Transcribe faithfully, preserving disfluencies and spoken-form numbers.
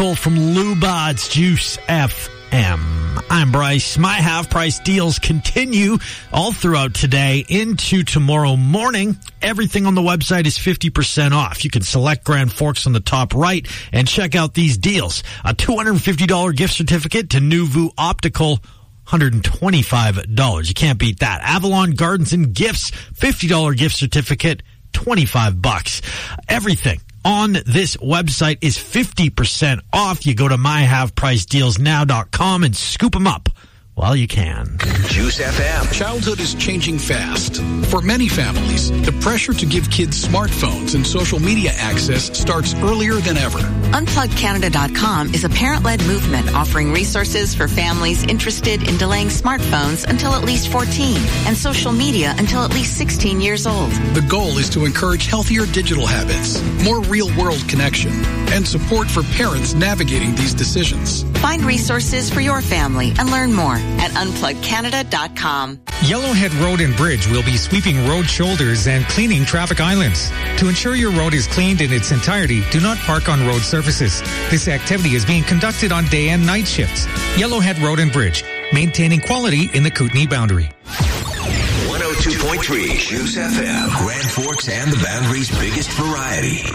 From Luba, it's Juice F M. I'm Bryce. My half-price deals continue all throughout today into tomorrow morning. Everything on the website is fifty percent off. You can select Grand Forks on the top right and check out these deals. A two hundred fifty dollars gift certificate to Nuvu Optical, one hundred twenty-five dollars. You can't beat that. Avalon Gardens and Gifts, fifty dollars gift certificate, twenty-five bucks. Everything on this website is fifty percent off. You go to my half price deals now dot com and scoop them up while you can. Juice F M. Childhood is changing fast. For many families, the pressure to give kids smartphones and social media access starts earlier than ever. unplug canada dot com is a parent-led movement offering resources for families interested in delaying smartphones until at least fourteen and social media until at least sixteen years old. The goal is to encourage healthier digital habits, more real-world connection, and support for parents navigating these decisions. Find resources for your family and learn more at unplug canada dot com. Yellowhead Road and Bridge will be sweeping road shoulders and cleaning traffic islands. To ensure your road is cleaned in its entirety, do not park on road surfaces. This activity is being conducted on day and night shifts. Yellowhead Road and Bridge, maintaining quality in the Kootenay boundary. one oh two point three Juice F M, Grand Forks and the Boundary's biggest variety.